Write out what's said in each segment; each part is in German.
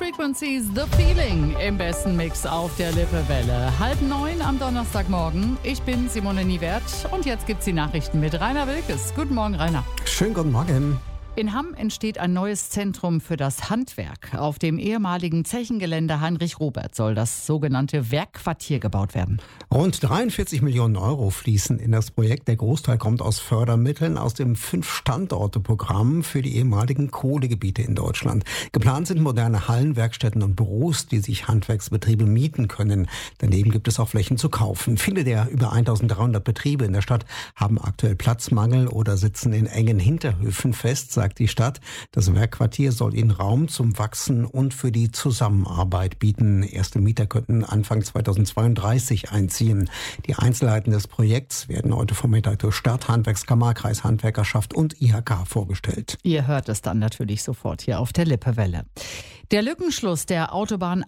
Frequencies, The Feeling im besten Mix auf der Lippewelle. 8:30 am Donnerstagmorgen. Ich bin Simone Niewert und jetzt gibt's die Nachrichten mit Rainer Wilkes. Guten Morgen, Rainer. Schönen guten Morgen. In Hamm entsteht ein neues Zentrum für das Handwerk. Auf dem ehemaligen Zechengelände Heinrich-Robert soll das sogenannte Werkquartier gebaut werden. Rund 43 Millionen Euro fließen in das Projekt. Der Großteil kommt aus Fördermitteln aus dem 5-Standorte-Programm für die ehemaligen Kohlegebiete in Deutschland. Geplant sind moderne Hallen, Werkstätten und Büros, die sich Handwerksbetriebe mieten können. Daneben gibt es auch Flächen zu kaufen. Viele der über 1300 Betriebe in der Stadt haben aktuell Platzmangel oder sitzen in engen Hinterhöfen fest, sagt die Stadt. Das Werkquartier soll ihnen Raum zum Wachsen und für die Zusammenarbeit bieten. Erste Mieter könnten Anfang 2032 einziehen. Die Einzelheiten des Projekts werden heute Vormittag durch Stadt, Handwerkskammer, Kreishandwerkerschaft und IHK vorgestellt. Ihr hört es dann natürlich sofort hier auf der Lippewelle. Der Lückenschluss der Autobahn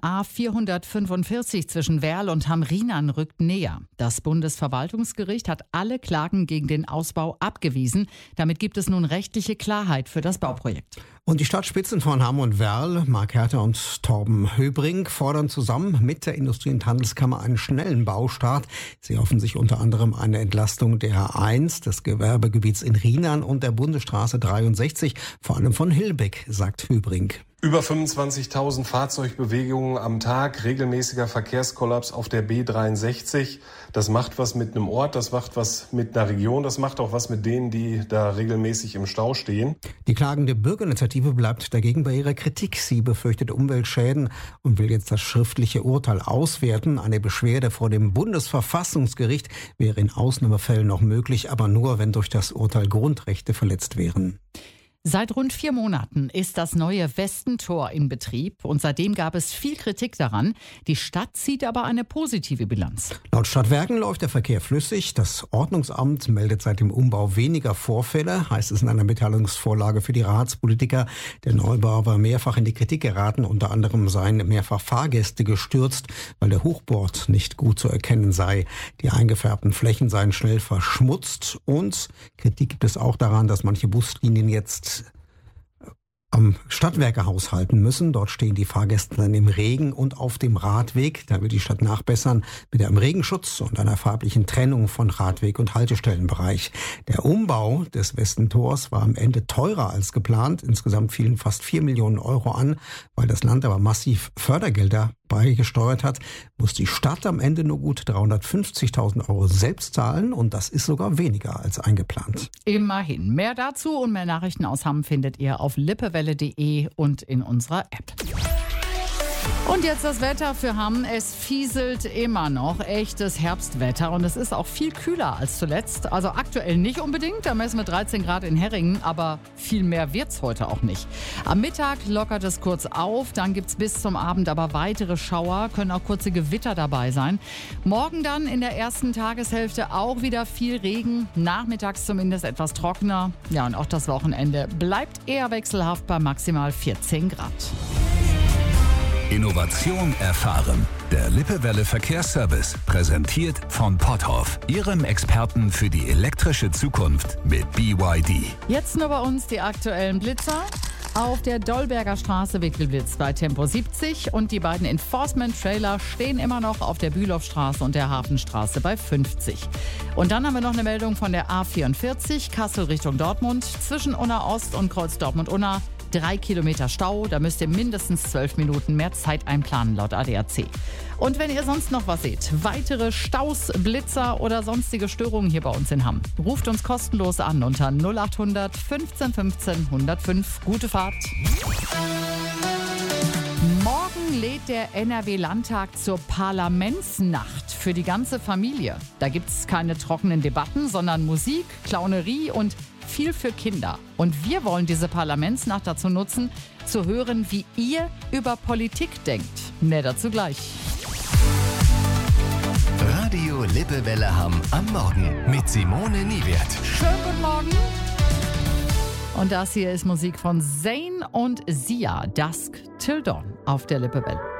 A445 zwischen Werl und Hamm-Rienan rückt näher. Das Bundesverwaltungsgericht hat alle Klagen gegen den Ausbau abgewiesen. Damit gibt es nun rechtliche Klarheit für das Bauprojekt. Und die Stadtspitzen von Hamm und Werl, Marc Herter und Torben Höbrink, fordern zusammen mit der Industrie- und Handelskammer einen schnellen Baustart. Sie hoffen sich unter anderem eine Entlastung der A1, des Gewerbegebiets in Rienan und der Bundesstraße 63, vor allem von Hilbeck, sagt Höbrink. Über 25.000 Fahrzeugbewegungen am Tag, regelmäßiger Verkehrskollaps auf der B63. Das macht was mit einem Ort, das macht was mit einer Region, das macht auch was mit denen, die da regelmäßig im Stau stehen. Die klagende Bürgerinitiative bleibt dagegen bei ihrer Kritik. Sie befürchtet Umweltschäden und will jetzt das schriftliche Urteil auswerten. Eine Beschwerde vor dem Bundesverfassungsgericht wäre in Ausnahmefällen noch möglich, aber nur, wenn durch das Urteil Grundrechte verletzt wären. Seit rund 4 Monaten ist das neue Westentor in Betrieb und seitdem gab es viel Kritik daran. Die Stadt zieht aber eine positive Bilanz. Laut Stadtwerken läuft der Verkehr flüssig. Das Ordnungsamt meldet seit dem Umbau weniger Vorfälle, heißt es in einer Mitteilungsvorlage für die Ratspolitiker. Der Neubau war mehrfach in die Kritik geraten. Unter anderem seien mehrfach Fahrgäste gestürzt, weil der Hochbord nicht gut zu erkennen sei. Die eingefärbten Flächen seien schnell verschmutzt und Kritik gibt es auch daran, dass manche Buslinien jetzt am Stadtwerkehaus halten müssen. Dort stehen die Fahrgäste dann im Regen und auf dem Radweg. Da will die Stadt nachbessern mit einem Regenschutz und einer farblichen Trennung von Radweg- und Haltestellenbereich. Der Umbau des Westentors war am Ende teurer als geplant. Insgesamt fielen fast 4 Millionen Euro an. Weil das Land aber massiv Fördergelder beigesteuert hat, muss die Stadt am Ende nur gut 350.000 Euro selbst zahlen und das ist sogar weniger als eingeplant. Immerhin. Mehr dazu und mehr Nachrichten aus Hamm findet ihr auf lippewelle.de und in unserer App. Und jetzt das Wetter für Hamm. Es fieselt immer noch. Echtes Herbstwetter und es ist auch viel kühler als zuletzt. Also aktuell nicht unbedingt, da messen wir 13 Grad in Herringen, aber viel mehr wird's heute auch nicht. Am Mittag lockert es kurz auf, dann gibt's bis zum Abend aber weitere Schauer, können auch kurze Gewitter dabei sein. Morgen dann in der ersten Tageshälfte auch wieder viel Regen, nachmittags zumindest etwas trockener. Ja, und auch das Wochenende bleibt eher wechselhaft bei maximal 14 Grad. Innovation erfahren. Der Lippewelle Verkehrsservice, präsentiert von Potthoff, Ihrem Experten für die elektrische Zukunft mit BYD. Jetzt nur bei uns die aktuellen Blitzer. Auf der Dollberger Straße Wickelblitz bei Tempo 70 und die beiden Enforcement-Trailer stehen immer noch auf der Bülowstraße und der Hafenstraße bei 50. Und dann haben wir noch eine Meldung von der A44 Kassel Richtung Dortmund zwischen Unna Ost und Kreuz Dortmund-Unna. 3 Kilometer Stau, da müsst ihr mindestens 12 Minuten mehr Zeit einplanen laut ADAC. Und wenn ihr sonst noch was seht, weitere Staus, Blitzer oder sonstige Störungen hier bei uns in Hamm, ruft uns kostenlos an unter 0800 15 15 105. Gute Fahrt! Morgen lädt der NRW-Landtag zur Parlamentsnacht für die ganze Familie. Da gibt es keine trockenen Debatten, sondern Musik, Clownerie und viel für Kinder. Und wir wollen diese Parlamentsnacht dazu nutzen, zu hören, wie ihr über Politik denkt. Mehr dazu gleich. Radio Lippewelle Hamm am Morgen mit Simone Niewert. Schönen guten Morgen. Und das hier ist Musik von Zayn und Sia, Dusk Till Dawn auf der Lippewelle.